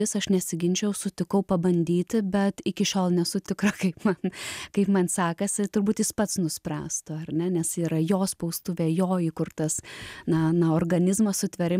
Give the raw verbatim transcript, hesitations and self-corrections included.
vis aš nesiginčijau, sutikau pabandyti, bet iki šiol nesu tikra, kaip man, kaip man sekasi. Turbūt jis pats nuspręstų, ar ne, nes yra jo spaustuvė, jo įkurtas, na, na, organizmas sutverimas.